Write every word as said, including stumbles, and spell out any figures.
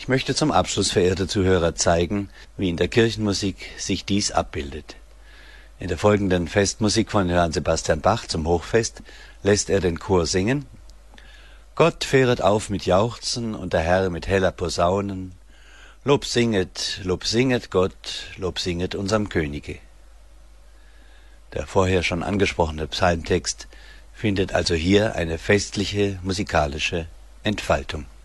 Ich möchte zum Abschluss, verehrte Zuhörer, zeigen, wie in der Kirchenmusik sich dies abbildet. In der folgenden Festmusik von Johann Sebastian Bach zum Hochfest lässt er den Chor singen: Gott fahret auf mit Jauchzen und der Herr mit heller Posaunen. Lob singet, Lob singet Gott, Lob singet unserem Könige. Der vorher schon angesprochene Psalmtext findet also hier eine festliche musikalische Entfaltung.